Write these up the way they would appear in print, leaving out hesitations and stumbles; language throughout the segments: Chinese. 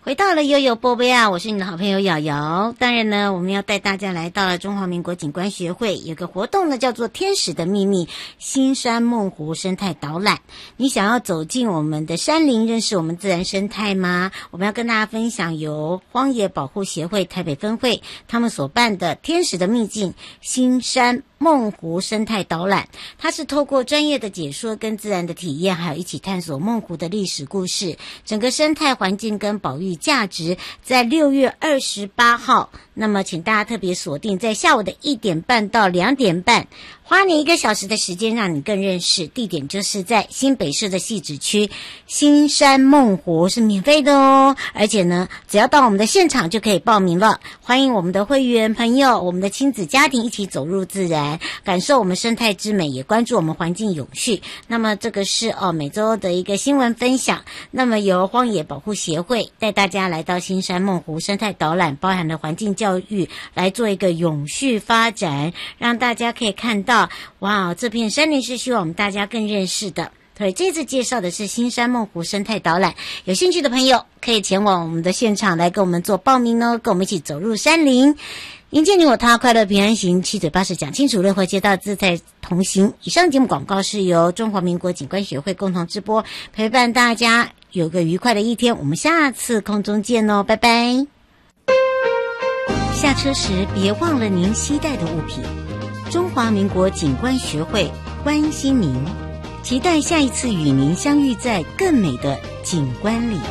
回到了悠悠波贝啊，我是你的好朋友瑶瑶。当然呢，我们要带大家来到了中华民国景观学会有个活动呢，叫做天使的秘密新山梦湖生态导览。你想要走进我们的山林，认识我们自然生态吗？我们要跟大家分享由荒野保护协会台北分会他们所办的天使的秘境新山梦湖生态导览。它是透过专业的解说跟自然的体验，还有一起探索梦湖的历史故事，整个生态环境跟保育价值。在6月28号，那么请大家特别锁定在下午的1点半到2点半，花你1个小时的时间让你更认识。地点就是在新北市的汐止区新山梦湖，是免费的哦。而且呢，只要到我们的现场就可以报名了。欢迎我们的会员朋友，我们的亲子家庭一起走入自然，感受我们生态之美，也关注我们环境永续。那么这个是每周的一个新闻分享。那么由荒野保护协会带大家来到新山梦湖生态导览，包含了环境教育，来做一个永续发展，让大家可以看到，哇，这片山林是希望我们大家更认识的。对，这次介绍的是新山梦湖生态导览，有兴趣的朋友可以前往我们的现场来跟我们做报名哦，跟我们一起走入山林，迎接你我他，快乐平安行，七嘴八舌讲清楚，乐活街道自在同行。以上节目广告是由中华民国景观学会共同直播，陪伴大家有个愉快的一天。我们下次空中见哦，拜拜。下车时别忘了您携带的物品。中华民国景观学会关心您，期待下一次与您相遇在更美的景观里。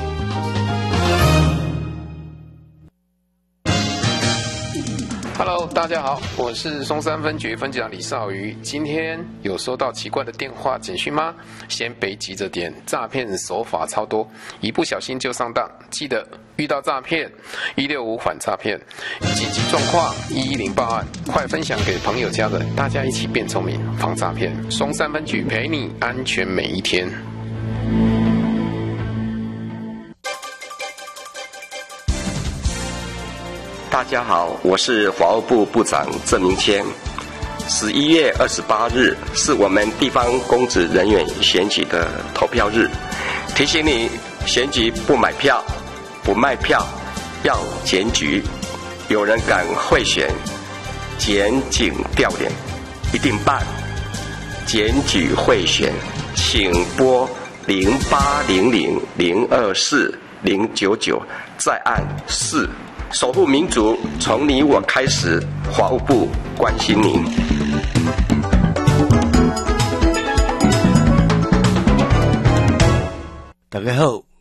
Hello， 大家好，我是松山分局分局长李少瑜。今天有收到奇怪的电话简讯吗？先别急着点，诈骗手法超多，一不小心就上当。记得遇到诈骗165反诈骗，紧急状况110报案，快分享给朋友家人，大家一起变聪明，防诈骗。松山分局陪你安全每一天。 大家好，我是法务部部长郑明谦。11月28日是我们地方公职人员选举的投票日，提醒你选举不买票、不卖票，要检举。有人敢贿选、检警调脸，一定办。检举贿选，请拨0800024099再按4。守护民主，从你我开始。法务部关心您。 大家好，